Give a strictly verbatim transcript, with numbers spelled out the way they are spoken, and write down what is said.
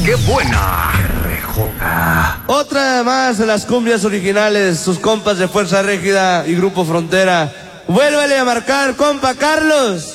¡Qué buena! R J. Otra más de las cumbias originales, sus compas de Fuerza Régida y Grupo Frontera. Vuélvele a marcar, compa Carlos.